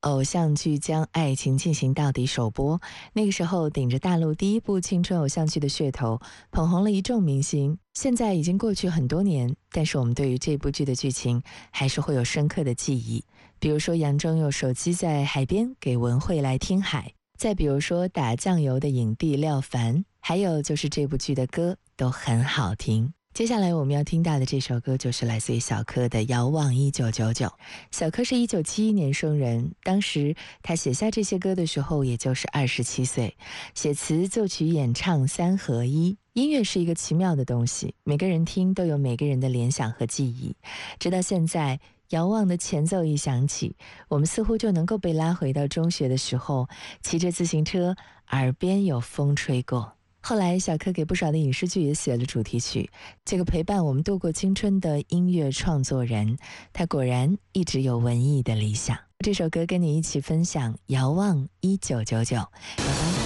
偶像剧将爱情进行到底首播，那个时候顶着大陆第一部青春偶像剧的噱头，捧红了一众明星。现在已经过去很多年，但是我们对于这部剧的剧情还是会有深刻的记忆。比如说杨铮用手机在海边给文慧来听海，再比如说打酱油的影帝廖凡，还有就是这部剧的歌都很好听。接下来我们要听到的这首歌就是来自于小柯的《遥望1999》。小柯是1971年生人，当时他写下这些歌的时候也就是27岁，写词作曲演唱三合一。音乐是一个奇妙的东西，每个人听都有每个人的联想和记忆。直到现在，遥望的前奏一响起，我们似乎就能够被拉回到中学的时候，骑着自行车，耳边有风吹过。后来小柯给不少的影视剧也写了主题曲，这个陪伴我们度过青春的音乐创作人，他果然一直有文艺的理想。这首歌跟你一起分享《遥望1999》。